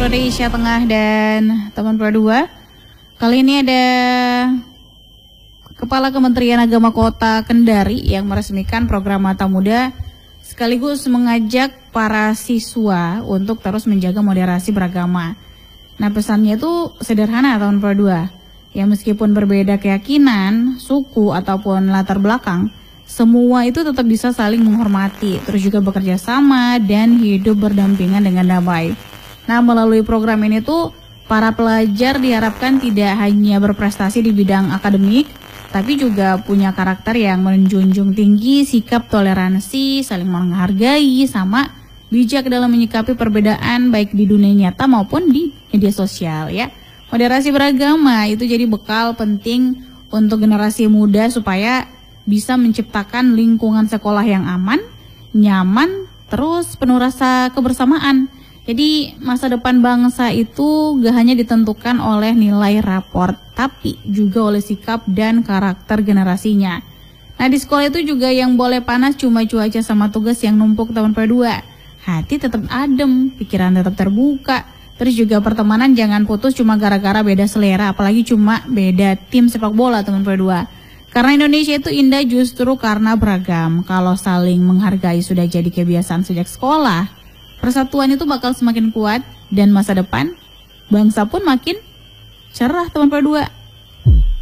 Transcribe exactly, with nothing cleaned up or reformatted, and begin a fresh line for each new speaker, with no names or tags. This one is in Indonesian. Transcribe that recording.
Indonesia Tengah dan teman dua. Kali ini ada Kepala Kementerian Agama Kota Kendari yang meresmikan program Mata Muda sekaligus mengajak para siswa untuk terus menjaga moderasi beragama. Nah, pesannya itu sederhana teman dua. Ya, meskipun berbeda keyakinan, suku ataupun latar belakang, semua itu tetap bisa saling menghormati, terus juga bekerja sama dan hidup berdampingan dengan damai. Nah, melalui program ini tuh para pelajar diharapkan tidak hanya berprestasi di bidang akademik, tapi juga punya karakter yang menjunjung tinggi sikap toleransi, saling menghargai, sama bijak dalam menyikapi perbedaan baik di dunia nyata maupun di media sosial ya. Moderasi beragama itu jadi bekal penting untuk generasi muda supaya bisa menciptakan lingkungan sekolah yang aman, nyaman, terus penuh rasa kebersamaan. Jadi masa depan bangsa itu gak hanya ditentukan oleh nilai raport, tapi juga oleh sikap dan karakter generasinya. Nah, di sekolah itu juga yang boleh panas cuma cuaca sama tugas yang numpuk tahun dua. Hati tetap adem, pikiran tetap terbuka. Terus juga pertemanan jangan putus cuma gara-gara beda selera, apalagi cuma beda tim sepak bola teman dua. Karena Indonesia itu indah justru karena beragam. Kalau saling menghargai sudah jadi kebiasaan sejak sekolah, persatuan itu bakal semakin kuat dan masa depan bangsa pun makin cerah teman dua.